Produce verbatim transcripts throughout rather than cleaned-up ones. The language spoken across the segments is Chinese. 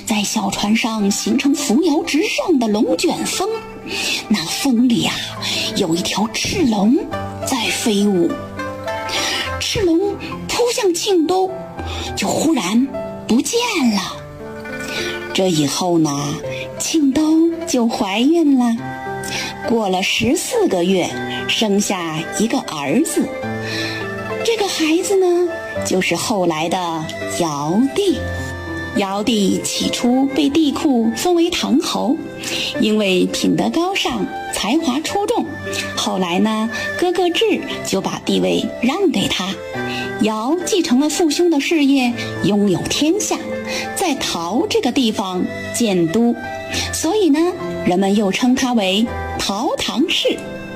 在小船上形成扶摇直上的龙卷风，那风里啊，有一条赤龙在飞舞。赤龙扑向庆都，就忽然不见了。这以后呢，庆都就怀孕了，过了十四个月，生下一个儿子。这个孩子呢，就是后来的尧帝。尧帝起初被帝喾封为唐侯，因为品德高尚，才华出众。后来呢，哥哥智就把地位让给他，尧继承了父兄的事业，拥有天下，在陶这个地方建都，所以呢，人们又称他为陶唐氏。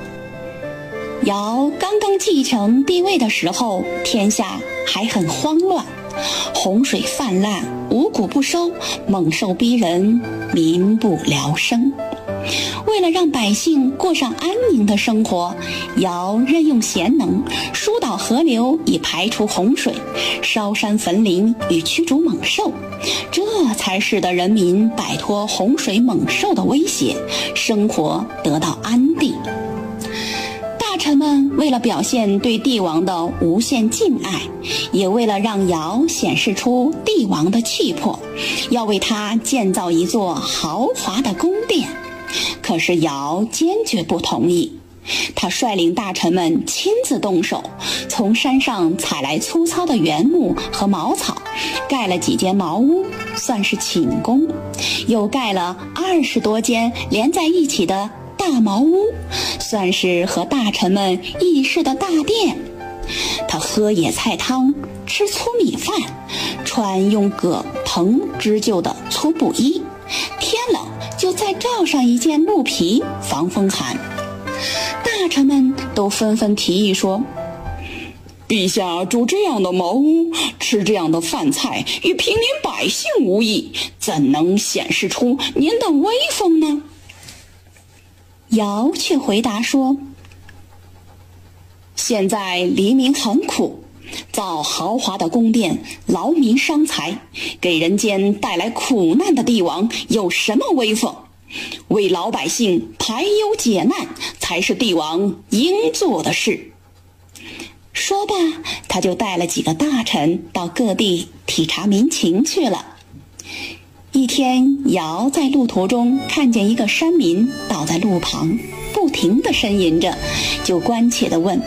尧刚刚继承帝位的时候，天下还很慌乱，洪水泛滥，五谷不收，猛兽逼人，民不聊生。为了让百姓过上安宁的生活，尧任用贤能，疏导河流以排除洪水，烧山焚林以驱逐猛兽，这才使得人民摆脱洪水猛兽的威胁，生活得到安定。大臣们为了表现对帝王的无限敬爱，也为了让尧显示出帝王的气魄，要为他建造一座豪华的宫殿。可是尧坚决不同意，他率领大臣们亲自动手，从山上采来粗糙的原木和茅草，盖了几间茅屋，算是寝宫，又盖了二十多间连在一起的大茅屋，算是和大臣们议事的大殿。他喝野菜汤，吃粗米饭，穿用葛藤织就的粗布衣，天冷就再罩上一件鹿皮防风寒。大臣们都纷纷提议说，陛下住这样的茅屋，吃这样的饭菜，与平民百姓无异，怎能显示出您的威风呢？尧却回答说，现在黎民很苦，造豪华的宫殿，劳民伤财，给人间带来苦难的帝王有什么威风？为老百姓排忧解难，才是帝王应做的事。说罢，他就带了几个大臣到各地体察民情去了。一天，尧在路途中看见一个山民倒在路旁，不停地呻吟着，就关切地问，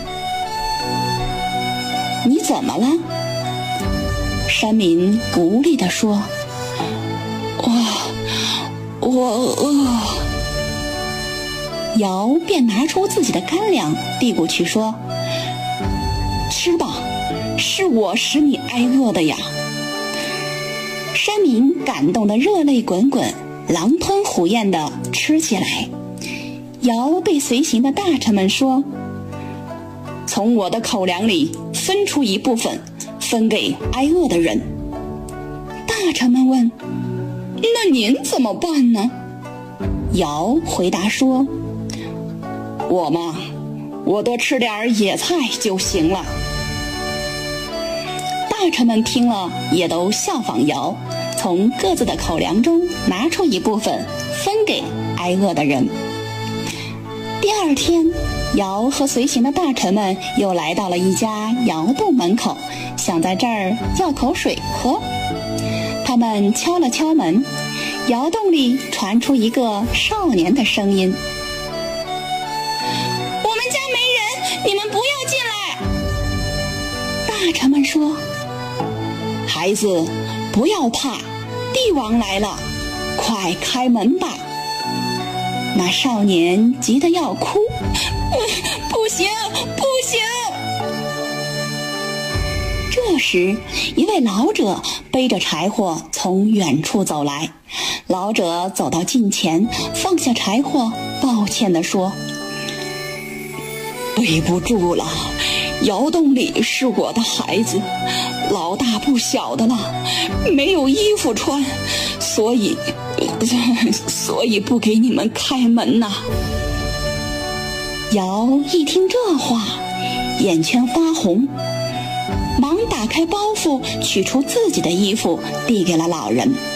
你怎么了？山民无力地说，我我饿。尧便拿出自己的干粮递过去说，吃吧，是我使你挨饿的呀。山民感动得热泪滚滚，狼吞虎咽地吃起来。尧对随行的大臣们说，从我的口粮里分出一部分，分给挨饿的人。大臣们问，那您怎么办呢？尧回答说，我嘛，我多吃点野菜就行了。大臣们听了也都效仿尧，从各自的口粮中拿出一部分分给挨饿的人。第二天，尧和随行的大臣们又来到了一家窑洞门口，想在这儿要口水喝。他们敲了敲门，窑洞里传出一个少年的声音，我们家没人，你们不要进来。大臣们说，孩子，不要怕，帝王来了，快开门吧。那少年急得要哭，不行，不行。这时，一位老者背着柴火从远处走来。老者走到近前，放下柴火，抱歉地说，对不住了，窑洞里是我的孩子，老大不小的了，没有衣服穿，所以所以不给你们开门呐。尧一听这话，眼圈发红，忙打开包袱，取出自己的衣服递给了老人。